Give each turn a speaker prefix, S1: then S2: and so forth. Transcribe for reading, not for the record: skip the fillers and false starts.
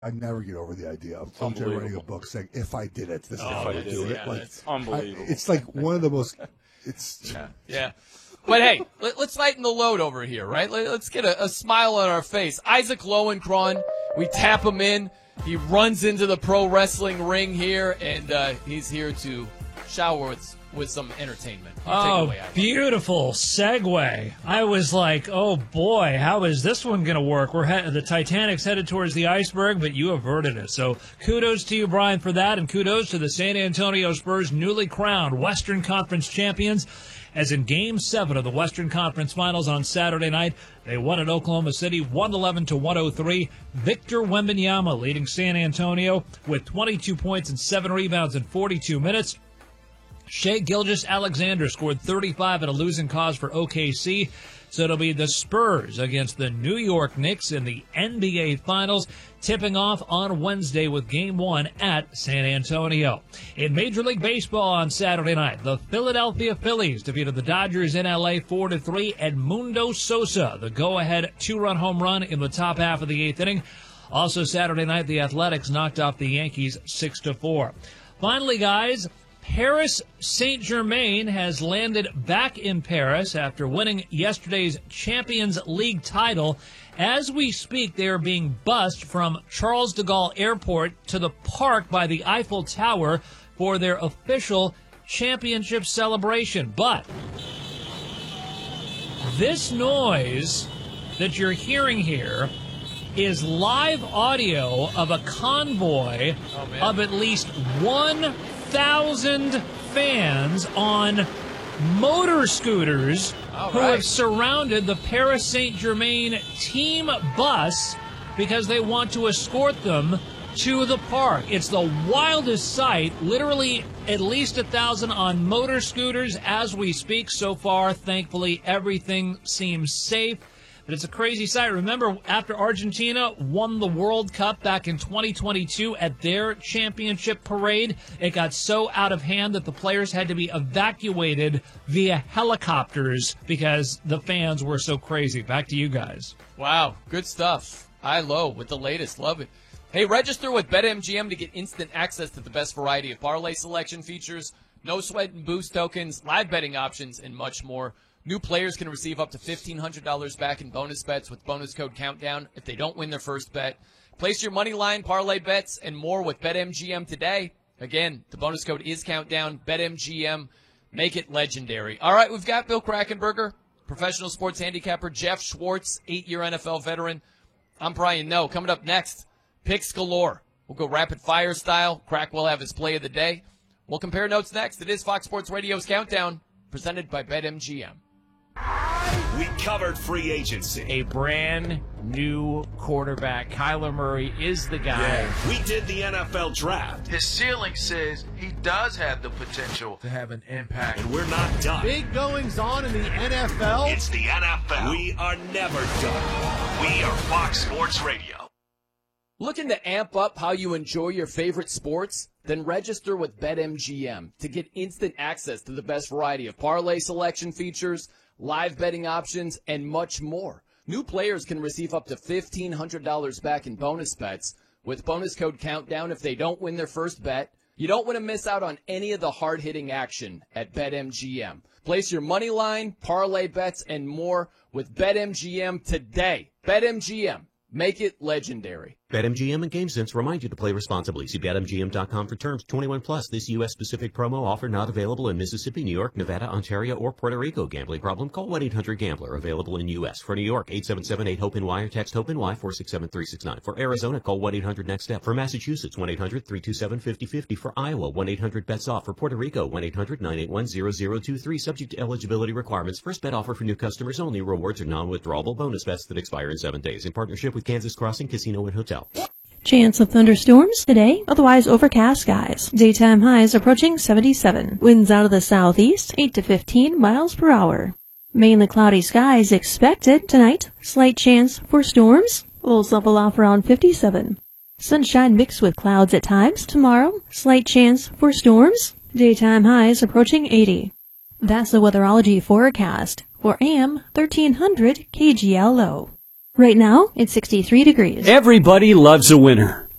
S1: I never get over the idea of OJ writing a book saying, if I did it, this is how I do it.
S2: Yeah, it's unbelievable.
S1: It's like one of the most,
S3: Yeah. But hey, let's lighten the load over here, right? Let's get a smile on our face. Isaac Lowenkron, we tap him in. He runs into the pro wrestling ring here, and he's here to shower with some entertainment.
S4: Oh, beautiful segue. I was like, oh boy, how is this one going to work? The Titanic's headed towards the iceberg, but you averted it. So kudos to you, Brian, for that, and kudos to the San Antonio Spurs, newly crowned Western Conference champions, as in Game 7 of the Western Conference Finals on Saturday night, they won at Oklahoma City 111-103. Victor Wembanyama leading San Antonio with 22 points and 7 rebounds in 42 minutes. Shai Gilgeous-Alexander scored 35 at a losing cause for OKC. So it'll be the Spurs against the New York Knicks in the NBA Finals, tipping off on Wednesday with Game 1 at San Antonio. In Major League Baseball on Saturday night, the Philadelphia Phillies defeated the Dodgers in L.A. 4-3. Edmundo Sosa, the go-ahead 2-run home run in the top half of the 8th inning. Also Saturday night, the Athletics knocked off the Yankees 6-4. Finally, guys, Paris Saint-Germain has landed back in Paris after winning yesterday's Champions League title. As we speak, they are being bussed from Charles de Gaulle Airport to the park by the Eiffel Tower for their official championship celebration. But this noise that you're hearing here is live audio of a convoy of at least 1,000 fans on motor scooters who have surrounded the Paris Saint-Germain team bus because they want to escort them to the park. It's the wildest sight, literally at least 1,000 on motor scooters as we speak. So far, thankfully, everything seems safe. But it's a crazy sight. Remember, after Argentina won the World Cup back in 2022 at their championship parade, it got so out of hand that the players had to be evacuated via helicopters because the fans were so crazy. Back to you guys.
S3: Wow, good stuff. Low with the latest. Love it. Hey, register with BetMGM to get instant access to the best variety of parlay selection features, no sweat and boost tokens, live betting options, and much more. New players can receive up to $1,500 back in bonus bets with bonus code COUNTDOWN if they don't win their first bet. Place your money line, parlay bets, and more with BetMGM today. Again, the bonus code is COUNTDOWN. BetMGM. Make it legendary. All right, we've got Bill Krackomberger, professional sports handicapper, Jeff Schwartz, 8-year NFL veteran. I'm Brian Noe. Coming up next, picks galore. We'll go rapid fire style. Crack will have his play of the day. We'll compare notes next. It is Fox Sports Radio's Countdown, presented by BetMGM.
S5: We covered free agency.
S6: A brand new quarterback. Kyler Murray is the guy.
S5: Yeah. We did the NFL draft.
S7: His ceiling says he does have the potential to have an impact.
S5: And we're not done.
S8: Big goings on in the NFL.
S5: It's the NFL. We are never done. We are Fox Sports Radio.
S3: Looking to amp up how you enjoy your favorite sports? Then register with BetMGM to get instant access to the best variety of parlay selection features, live betting options, and much more. New players can receive up to $1,500 back in bonus bets with bonus code COUNTDOWN if they don't win their first bet. You don't want to miss out on any of the hard-hitting action at BetMGM. Place your money line, parlay bets, and more with BetMGM today. BetMGM. Make it legendary.
S9: BetMGM and GameSense remind you to play responsibly. See BetMGM.com for terms. 21 plus. This U.S.-specific promo offer not available in Mississippi, New York, Nevada, Ontario, or Puerto Rico. Gambling problem? Call 1-800-GAMBLER. Available in U.S. For New York, 877-8-HOPE-NY or text HOPE-NY 467-369. For Arizona, call 1-800-NEXT-STEP. For Massachusetts, 1-800-327-5050. For Iowa, 1-800-BETS-OFF. For Puerto Rico, 1-800-981-0023. Subject to eligibility requirements. First bet offer for new customers only. Rewards are non-withdrawable bonus bets that expire in 7 days. In partnership with Kansas Crossing Casino and Hotel.
S10: Chance of thunderstorms today, otherwise overcast skies. Daytime highs approaching 77. Winds out of the southeast, 8 to 15 miles per hour. Mainly cloudy skies expected tonight. Slight chance for storms. Lows level off around 57. Sunshine mixed with clouds at times. Tomorrow, slight chance for storms. Daytime highs approaching 80. That's the weatherology forecast for AM 1300 KGLO. Right now, it's 63 degrees.
S11: Everybody loves a winner.